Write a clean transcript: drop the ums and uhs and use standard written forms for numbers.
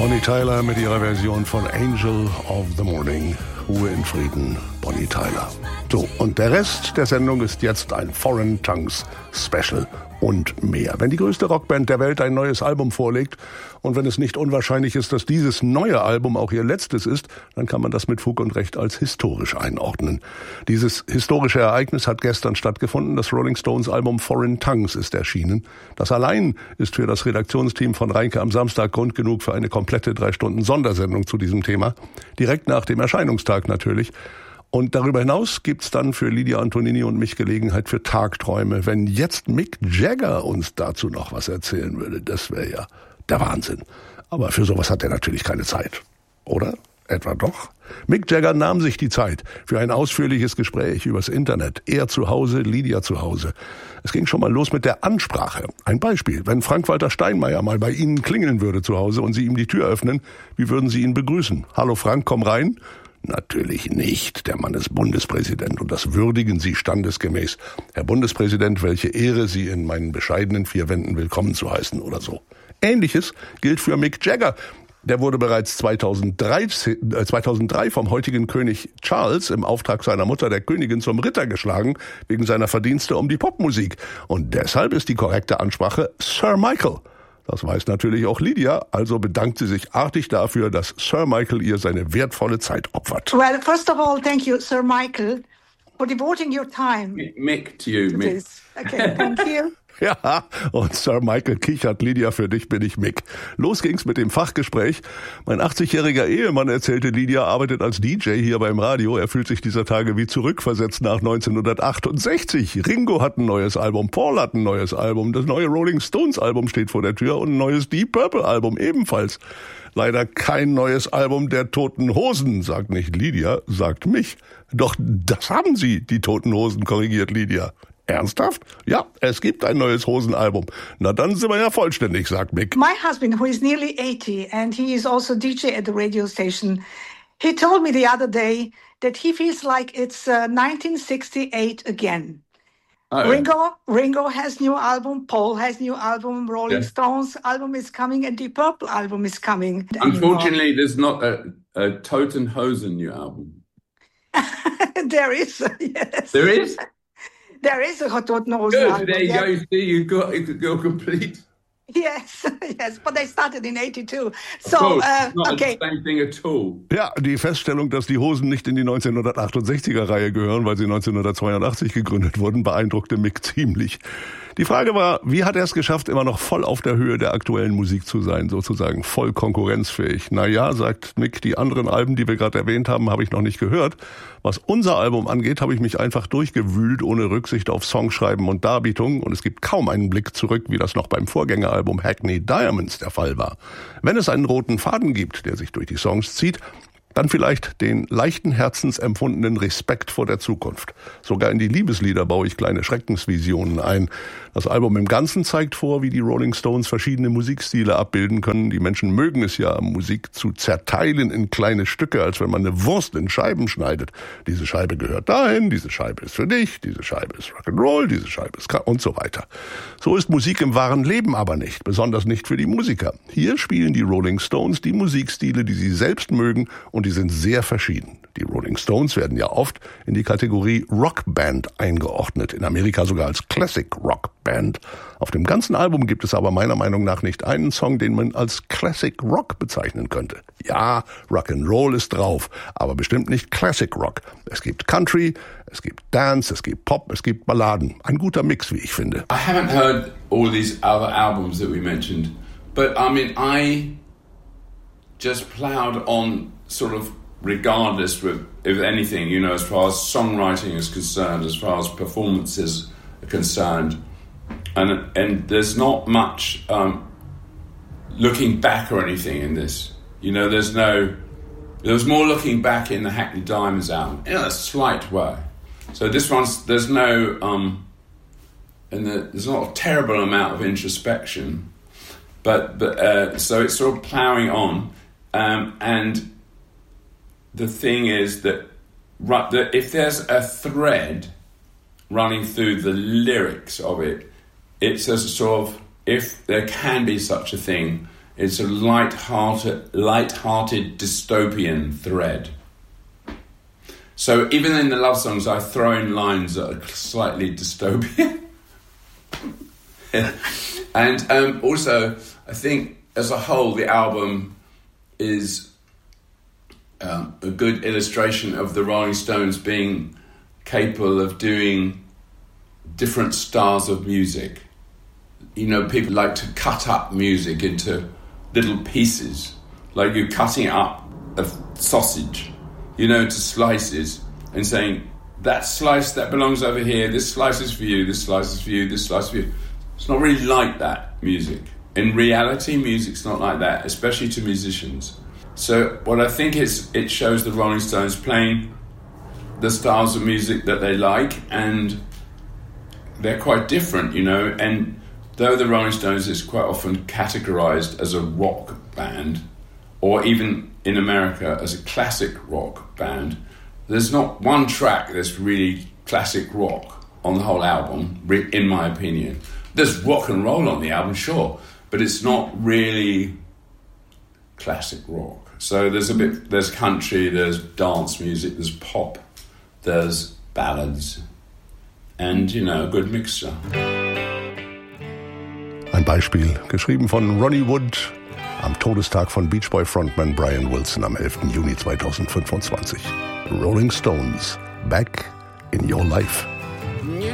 Bonnie Tyler mit ihrer Version von Angel of the Morning. Ruhe in Frieden, Bonnie Tyler. So, und der Rest der Sendung ist jetzt ein Foreign Tongues Special und mehr. Wenn die größte Rockband der Welt ein neues Album vorlegt und wenn es nicht unwahrscheinlich ist, dass dieses neue Album auch ihr letztes ist, dann kann man das mit Fug und Recht als historisch einordnen. Dieses historische Ereignis hat gestern stattgefunden. Das Rolling Stones Album Foreign Tongues ist erschienen. Das allein ist für das Redaktionsteam von Reinke am Samstag Grund genug für eine komplette 3 Stunden Sondersendung zu diesem Thema. Direkt nach dem Erscheinungstag natürlich. Und darüber hinaus gibt's dann für Lydia Antonini und mich Gelegenheit für Tagträume. Wenn jetzt Mick Jagger uns dazu noch was erzählen würde, das wäre ja der Wahnsinn. Aber für sowas hat er natürlich keine Zeit. Oder? Etwa doch? Mick Jagger nahm sich die Zeit für ein ausführliches Gespräch übers Internet. Er zu Hause, Lydia zu Hause. Es ging schon mal los mit der Ansprache. Ein Beispiel. Wenn Frank-Walter Steinmeier mal bei Ihnen klingeln würde zu Hause und Sie ihm die Tür öffnen, wie würden Sie ihn begrüßen? Hallo Frank, komm rein. Natürlich nicht. Der Mann ist Bundespräsident und das würdigen Sie standesgemäß. Herr Bundespräsident, welche Ehre, Sie in meinen bescheidenen 4 Wänden willkommen zu heißen oder so. Ähnliches gilt für Mick Jagger. Der wurde bereits 2003 vom heutigen König Charles im Auftrag seiner Mutter, der Königin, zum Ritter geschlagen, wegen seiner Verdienste um die Popmusik. Und deshalb ist die korrekte Ansprache Sir Michael. Das weiß natürlich auch Lydia, also bedankt sie sich artig dafür, dass Sir Michael ihr seine wertvolle Zeit opfert. Well, first of all, thank you, Sir Michael, for devoting your time. Mick to you, Mick. Okay, thank you. Ja, und Sir Michael kichert, Lydia, für dich bin ich Mick. Los ging's mit dem Fachgespräch. Mein 80-jähriger Ehemann, erzählte Lydia, arbeitet als DJ hier beim Radio. Er fühlt sich dieser Tage wie zurückversetzt nach 1968. Ringo hat ein neues Album, Paul hat ein neues Album, das neue Rolling Stones Album steht vor der Tür und ein neues Deep Purple Album ebenfalls. Leider kein neues Album der Toten Hosen, sagt nicht Lydia, sagt mich. Doch das haben sie, die Toten Hosen, korrigiert Lydia. Ernsthaft? Ja, es gibt ein neues Hosenalbum. Na dann sind wir ja vollständig, sagt Mick. My husband, who is nearly 80 and he is also DJ at the radio station, he told me the other day that he feels like it's 1968 again. Oh. Ringo has new album, Paul has new album, Rolling Stones album is coming, and Deep Purple album is coming. Unfortunately, there's not a Toten Hosen new album. There is, yes. There is? There is a Toten Hosen album. There you go. See, you're complete. Yes, but they started in 82. So, not okay. The same thing at all. Ja, die Feststellung, dass die Hosen nicht in die 1968er-Reihe gehören, weil sie 1982 gegründet wurden, beeindruckte Mick ziemlich. Die Frage war, wie hat er es geschafft, immer noch voll auf der Höhe der aktuellen Musik zu sein, sozusagen voll konkurrenzfähig? Naja, sagt Mick, die anderen Alben, die wir gerade erwähnt haben, habe ich noch nicht gehört. Was unser Album angeht, habe ich mich einfach durchgewühlt, ohne Rücksicht auf Songschreiben und Darbietung. Und es gibt kaum einen Blick zurück, wie das noch beim Vorgängeralbum Hackney Diamonds der Fall war. Wenn es einen roten Faden gibt, der sich durch die Songs zieht, dann vielleicht den leichten Herzens empfundenen Respekt vor der Zukunft. Sogar in die Liebeslieder baue ich kleine Schreckensvisionen ein. Das Album im Ganzen zeigt vor, wie die Rolling Stones verschiedene Musikstile abbilden können. Die Menschen mögen es ja, Musik zu zerteilen in kleine Stücke, als wenn man eine Wurst in Scheiben schneidet. Diese Scheibe gehört dahin, diese Scheibe ist für dich, diese Scheibe ist Rock'n'Roll, diese Scheibe ist und so weiter. So ist Musik im wahren Leben aber nicht, besonders nicht für die Musiker. Hier spielen die Rolling Stones die Musikstile, die sie selbst mögen, und die sind sehr verschieden. Die Rolling Stones werden ja oft in die Kategorie Rockband eingeordnet, in Amerika sogar als Classic Rockband. Auf dem ganzen Album gibt es aber meiner Meinung nach nicht einen Song, den man als Classic Rock bezeichnen könnte. Ja, Rock'n'Roll ist drauf, aber bestimmt nicht Classic Rock. Es gibt Country, es gibt Dance, es gibt Pop, es gibt Balladen. Ein guter Mix, wie ich finde. I haven't heard all these other albums that we mentioned, but I mean, I just plowed on sort of regardless of anything, you know, as far as songwriting is concerned, as far as performances are concerned. And there's not much looking back or anything in this. You know, there's more looking back in the Hackney Diamonds album, in a slight way. So this one's, there's not a terrible amount of introspection, but so it's sort of ploughing on, and the thing is that if there's a thread running through the lyrics of it, it's a sort of, if there can be such a thing, It's a light-hearted dystopian thread. So even in the love songs, I throw in lines that are slightly dystopian. And also, I think as a whole, the album is a good illustration of the Rolling Stones being capable of doing different styles of music. You know, people like to cut up music into little pieces, like you're cutting up a sausage, you know, to slices, and saying, that slice that belongs over here, this slice is for you, this slice is for you, this slice is for you. It's not really like that, music. In reality, music's not like that, especially to musicians. So what I think is, it shows the Rolling Stones playing the styles of music that they like, and they're quite different, you know. And though the Rolling Stones is quite often categorized as a rock band, or even in America as a classic rock band, there's not one track that's really classic rock on the whole album, in my opinion. There's rock and roll on the album, sure, but it's not really classic rock. So there's country, there's dance music, there's pop, there's ballads, and, you know, a good mixture. Ein Beispiel, geschrieben von Ronnie Wood am Todestag von Beach Boy Frontman Brian Wilson am 11. Juni 2025. Rolling Stones, Back in Your Life.